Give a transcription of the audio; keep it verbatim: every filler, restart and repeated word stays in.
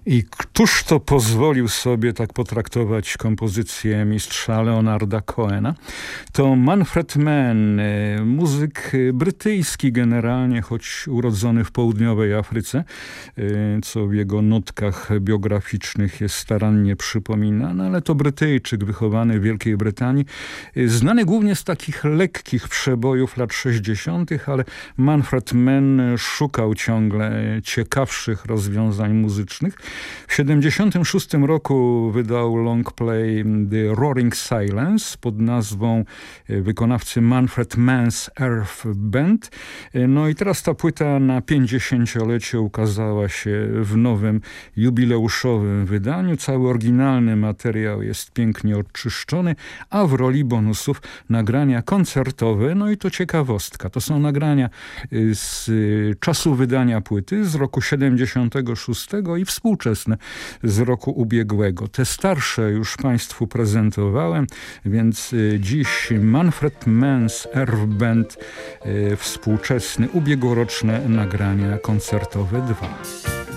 I któż to pozwolił sobie tak potraktować kompozycję mistrza Leonarda Cohena? To Manfred Mann, muzyk brytyjski generalnie, choć urodzony w południowej Afryce, co w jego notkach biograficznych jest starannie przypominane, ale to Brytyjczyk wychowany w Wielkiej Brytanii, znany głównie z takich lekkich przebojów lat sześćdziesiątych, ale Manfred Mann szukał ciągle ciekawszych rozwiązań muzycznych. W siedemdziesiątym szóstym roku wydał longplay The Roaring Silence pod nazwą wykonawcy Manfred Mann's Earth Band. No i teraz ta płyta na pięćdziesięciolecie ukazała się w nowym jubileuszowym wydaniu. Cały oryginalny materiał jest pięknie odczyszczony, a w roli bonusów nagrania koncertowe. No i to ciekawostka. To są nagrania z czasu wydania płyty z roku siedemdziesiątego szóstego i współczesne z roku ubiegłego. Te starsze już Państwu prezentowałem, więc dziś Manfred Mann's Earth Band, współczesny, ubiegłoroczne nagrania koncertowe dwa.